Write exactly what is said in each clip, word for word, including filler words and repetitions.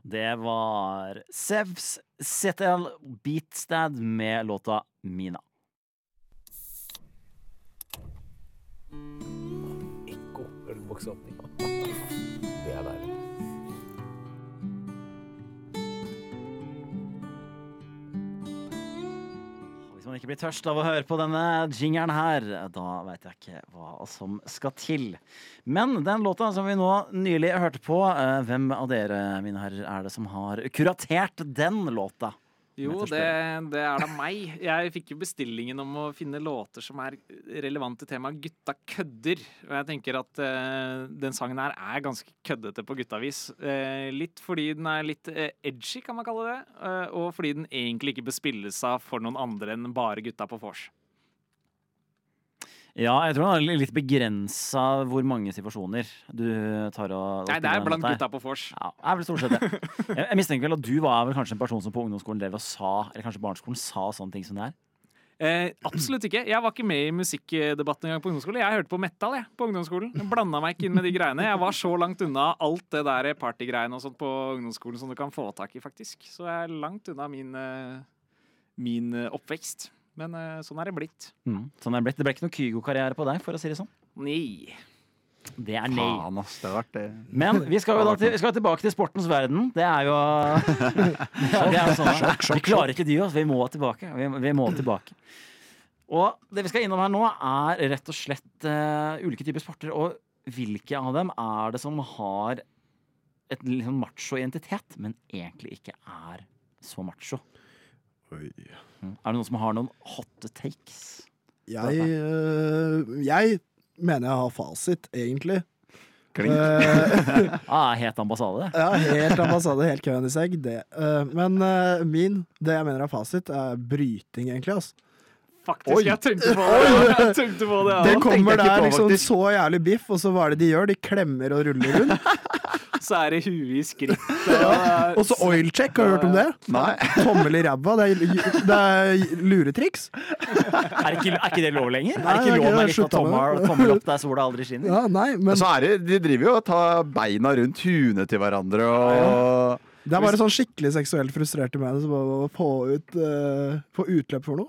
Det var Sevs Setel Beatstad med låta Mina. Ekko, ølboksåpning. Det er deilig. Hvis man ikke blir tørst av å høre på denne jingeren her, da vet jeg ikke hva som skal til. Men den låta som vi nå nylig hørte på, eh, hvem av dere, mine herrer, er det som har kuratert den låta? Jo, det, det er da meg. Jeg fikk jo bestillingen om å finne låter som er relevante til temaet Gutta kødder. Og jeg tenker at uh, den sangen her er ganske køddete på guttavis. Uh, litt fordi den er litt uh, edgy, kan man kalle det. Uh, og fordi den egentlig ikke bør spilles av for noen andre enn bare gutta på vors. Ja, jeg tror det er litt begrensa hvor mange situasjoner du tar og... Nei, det er blant gutta på vors. Ja, det er vel stort sett det. Jeg, jeg mistenker vel at du var vel kanskje en person som på ungdomsskolen drev og sa, eller kanskje barneskolen sa sånne ting som det er? Eh, absolutt ikke. Jeg var ikke med i musikkdebatten en gang på ungdomsskolen. Jeg hørte på metal jeg, på ungdomsskolen. Jeg blanda meg ikke inn med de greiene. Jeg var så langt unna alt det der partygreiene og sånt på ungdomsskolen som du kan få tak i, faktisk. Så jeg er langt unna min, min oppvekst. Men uh, sånn er det blitt. Mm, sånn er det blitt. Det ble ikke noe Kygo-karriere på deg, for å si det sånn. Nei. Det er nei. Faen, ass, det har vært det. Men vi skal jo da til, vi skal tilbake til sportens verden. Det er jo det er jo sånn. Vi klarer ikke de oss. Vi må tilbake. Vi, vi må tilbake. Og det vi skal innom her nå, er rett og slett uh, ulike typer sporter. Og hvilke av dem er det som har et liksom macho-identitet, men egentlig ikke er så macho? Oi. Er det noen som har noen hot takes? Jeg, øh, jeg mener jeg har fasit, egentlig. Klink. Uh, Ah, het ambassade. ja, helt ambassade, helt køenisegg, det. Uh, men uh, min, det jeg mener er fasit, er bryting, egentlig, altså. Faktisk, Oi. jeg tenkte på det. Jeg tenkte på det, Det ja. kommer tenkte jeg ikke der på, liksom faktisk. så jævlig biff, og så hva er det de gjør? De klemmer og ruller rundt. Så er det huet i skritt. Og så oil check, har du hørt om det? Nei. Tommel i ræva, det er, det er luretriks. Er ikke, er ikke det lov lenger? Nei, er det ikke det er lov ikke med det. litt av Slutt med tommel, det. tommel opp der sola aldri skinner? Ja, nei, men Men så er det, de driver jo og tar beina rundt huene til hverandre og... det er bare sånn skikkelig seksuelt frustrerte menn som bare få ut, uh, få utløp for noe.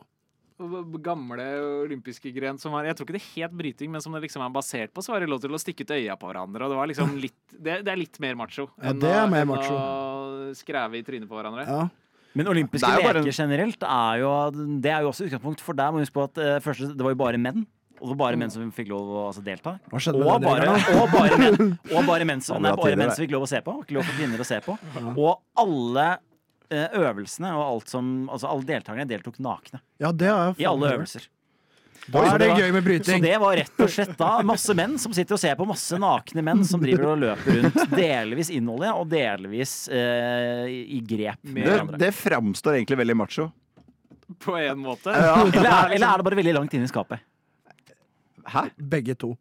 Gamle olympiske gren som var, jeg tror ikke det het bryting, men som det liksom er basert på, så var det lov til å stikke ut øya på hverandre, og det var liksom litt, det, det er litt mer macho Ja, enn det er å- mer enn macho. å skreve i trynet på hverandre. Ja. Men olympiske Det er jo leker bare en- generelt er jo, det er jo også utgangspunkt, for der må vi huske på at uh, først, det var jo bare menn. Og det var bare menn som fikk lov å altså, delta. Hva skjedde med Og den bare, regelen? og bare menn, og bare menn, som, Ja, nei, det var bare tidlig, menn det. som fikk lov å se på. Ikke lov for kvinner å se på. Og alle uh, øvelsene og alt som, altså alle deltakerne deltok nakne Ja, det har jeg i alle hørt. øvelser. Da er det gøy med Så bryting. det var rett og slett da masse menn som sitter og ser på, masse nakne menn som driver og løper rundt, delvis innholdet og delvis eh, i, i grep med Det, hverandre. det framstår egentlig veldig macho. På en måte. Eller, er- eller er det bare veldig langt inn i skapet? Hæ? Begge to.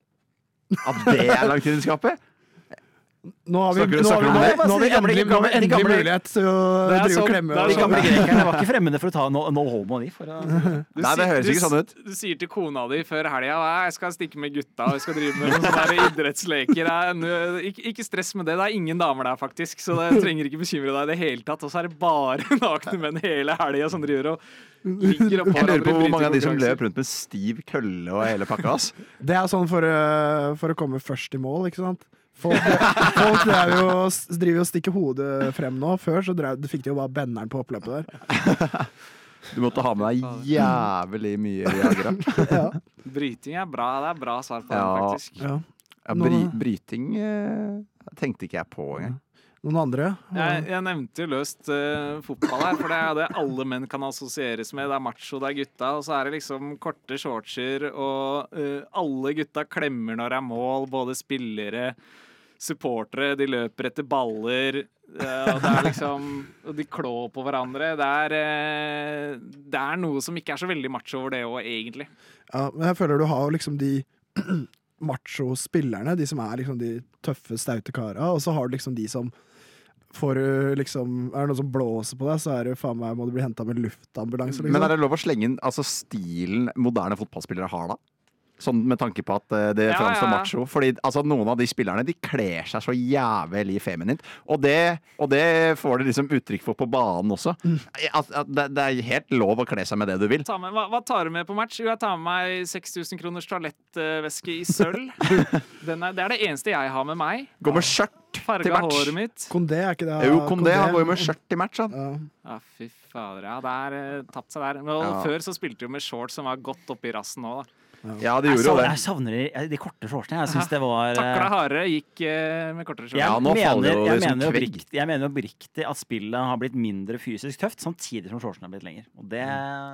At det er langt inn i skapet? Nå har vi, Snakker du- nå har vi, snakker du om nå, det? nå har vi De gamle- endelig, nå har vi de endelig gamle- mulighet til å Det er drive og sånn- klemme. det er De og- gamle grekerne var ikke fremmede for å ta no, no homo, de. For å... Du Nei, det sier- høres du ikke sånn ut. s- Du sier til kona di før helga jeg skal stikke med gutta og jeg skal drive med noen sånne der idrettsleker. Jeg, nå- ikke, ikke stress med det. Det er ingen damer der, faktisk, så det trenger ikke bekymre deg i det hele tatt. Og så er det bare nakne menn hele helga som driver og ligger oppå Jeg lurer på hvor mange av de som brytekonkurranser. løp rundt med stiv kølle og hele pakka, ass. Det er sånn for, uh, for å komme først i mål, ikke sant? Folk, folk drev jo, driver jo og stikker hodet frem nå. Før så drev, fikk de jo bare benneren på oppløpet der. Du måtte ha med deg jævlig mye Viagra. Ja. Bryting er bra. Det er bra svar på Ja. den, faktisk. Ja. Ja, bry, bryting eh, tenkte ikke jeg på engang. Noen andre? Jeg, jeg nevnte jo løst uh, fotball her, for det er det alle menn kan assosieres med. Det er macho, det er gutta, og så er det liksom korte shortser, og uh, alle gutta klemmer når det er mål, både spillere, supportere, de løper etter baller, uh, og det er liksom, og de klår på hverandre. Det er, uh, det er noe som ikke er så veldig macho over det også, egentlig. Ja, men jeg føler du har liksom de macho-spillerne, de som er liksom de tøffe, staute kara, og så har du liksom de som får du liksom, er det noen som blåser på deg, så er det faen meg, må du bli hentet med luftambulanse, liksom. Men er det lov å slenge inn altså, stilen moderne fotballspillere har, da? Sånn med tanke på at eh, det Ja, framstår ja, ja. macho. Fordi altså, noen av de spillerne de kler seg så jævlig feminint. Og det, og det får de liksom uttrykk for på banen også. At, at det, det er helt lov å kle seg med det du vil. Ta med, hva, hva tar du med på match? Jo, jeg tar med meg seks tusen kroners toalettvæske i sølv. Den er, det er det eneste jeg har med meg. Gå med skjørt til Farga match. håret mitt. Kondé, er ikke det? Jo, Kondé han går jo med skjørt til match, han. Ja. Ja, fy fader. Ja, det er eh, tapt seg der. Men Ja. Før så spilte de jo med shorts som var godt oppi rassen òg, da. Ja, de Jeg gjorde jo savner, det. jeg savner de, de korte shortsene. Jeg syns det var Takla eh, hardere, gikk eh, med kortere shorts. jeg, Ja, nå faller mener, jo jeg, liksom mener kvegg. oppriktig, jeg mener oppriktig at spillet har blitt mindre fysisk tøft, samtidig som shortsene har blitt lenger. Og det,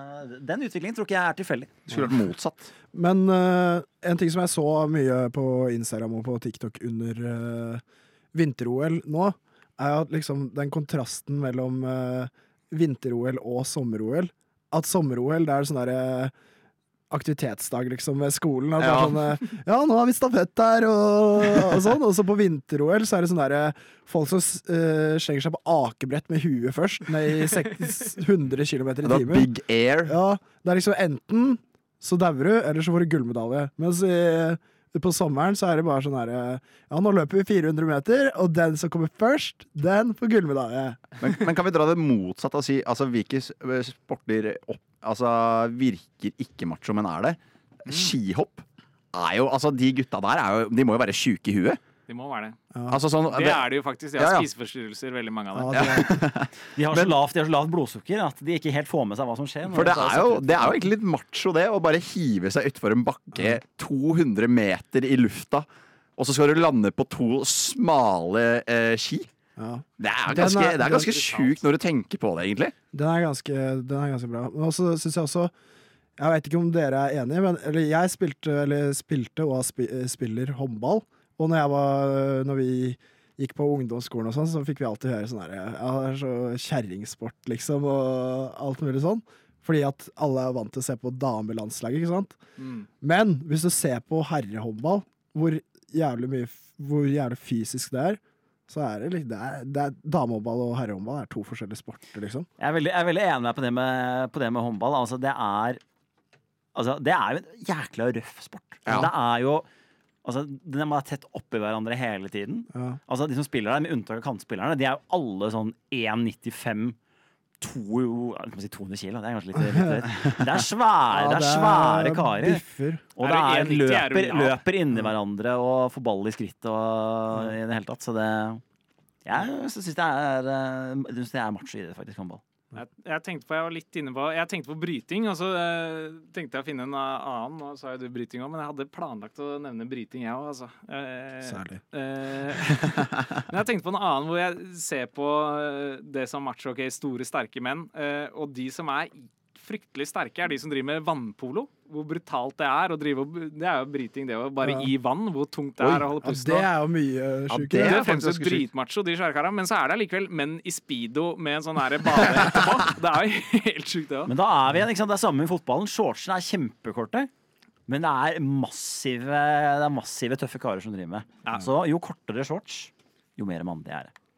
den utviklingen tror ikke jeg er tilfeldig. Det skulle vært motsatt. Men eh, en ting som jeg så mye på Instagram og på TikTok under eh, vinter-O L nå, er jo at liksom den kontrasten mellom eh, vinter-O L og sommer-O L. At sommer-O L det er sånn derre aktivitetsdag liksom ved skolen. At det er Ja. sånn, eh, ja, nå har vi stafett her, og, og sånn. Og så på vinter-O L så er det sånn derre folk som uh, slenger seg på akebrett med huet først, ned i seks hundre kilometer i Det var timen. Big Air. Ja, det er liksom enten så dauer du, eller så får du gullmedalje. Mens i, på sommeren så er det bare sånn her ja, nå løper vi fire hundre meter, og den som kommer først, den får gullmedalje. Men, men kan vi dra det motsatt og si altså, hvilke s- sporter opp, altså, virker ikke macho, men er det? Skihopp er jo Altså, de gutta der er jo, de må jo være sjuke i huet. De må være det. Altså, sånn, Det er det jo faktisk. De har Ja, ja. spiseforstyrrelser, veldig mange av dem. Ja, det, De har, så lavt, de har så lavt blodsukker at de ikke helt får med seg hva som skjer. når For det de tar er, jo, seg ut. det er jo egentlig litt macho, det, å bare hive seg utfor en bakke to hundre meter i lufta, og så skal du lande på to smale eh, ski. ja. Det er Den ganske, er- det er ganske den- sjukt når du tenker på det, egentlig. Den er ganske, den er ganske bra. Men også syns jeg også Jeg vet ikke om dere er enige, men eller jeg spilte, eller spilte og spi, spiller håndball. Og når, jeg var, når vi gikk på ungdomsskolen og sånn, så fikk vi alltid høre sånn her ja, det er så kjerringsport, liksom, og alt mulig sånn. Fordi at alle er vant til å se på damelandslaget, ikke sant? Mm. Men hvis du ser på herrehåndball, hvor jævlig mye Hvor jævlig fysisk det er, så er det litt det er, det er, damehåndball og herrehåndball er to forskjellige sporter, liksom. Jeg er veldig, jeg er veldig enig med deg på det med, på det med håndball. Altså, det er Altså, det er jo en jækla røff sport. Ja. Det er jo Altså, De er tett oppi hverandre hele tiden. Ja. Altså, De som spiller der, med unntak av kantspillerne, de er jo alle sånn én nittifem to, jeg må si to hundre kilo. Det er kanskje litt, litt rett. Det er svære, Ja, det er svære karer. Biffer. Og Er det det er, en nitti, er du løper, lav? løper inni hverandre og får ball i skrittet og i det hele tatt. Så det Jeg syns det er eh, jeg synes det er macho i det, faktisk, håndball. Jeg, jeg tenkte på jeg var litt inne på Jeg tenkte på bryting, og så eh, tenkte jeg å finne en annen. Nå sa jo du bryting òg, men jeg hadde planlagt å nevne bryting, jeg òg, altså. Eh, Særlig. eh, men jeg tenkte på en annen hvor jeg ser på eh, det som macho, ok, store, sterke menn. Eh, og de som er fryktelig sterke, er de som driver med vannpolo. Hvor brutalt det er å drive og Det er jo bryting, det òg. Bare Ja. i vann. Hvor tungt det Oi. er å holde Ja, pusten. det er jo mye Ja, sjukere. det Det er er fremst faktisk ganske dritmacho, de skjærkara, men så er det allikevel menn i speedo med en sånn her bade etterpå. Det er jo helt sjukt, det òg. Men da er vi igjen, ikke sant? Det er samme med fotballen. Shortsene er kjempekorte. Men det er massive, det er massive tøffe karer som driver med. Ja. Så jo kortere shorts, jo mer mandig er det.